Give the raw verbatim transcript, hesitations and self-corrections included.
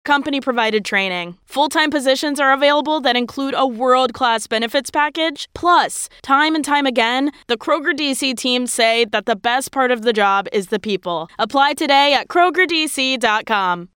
company-provided training. Full-time positions are available that include a world-class benefits package. Plus, time and time again, the Kroger D C team say that the best part of the job is the people. Apply today at Kroger D C dot com.